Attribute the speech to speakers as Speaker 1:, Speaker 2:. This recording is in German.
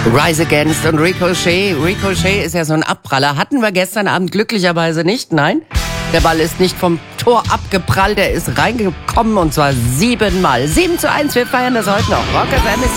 Speaker 1: Rise Against und Ricochet. Ricochet ist ja so ein Abpraller. Hatten wir gestern Abend glücklicherweise nicht, nein. Der Ball ist nicht vom Tor abgeprallt, er ist reingekommen und zwar 7-mal. 7:1, wir feiern das heute noch. Rock FM ist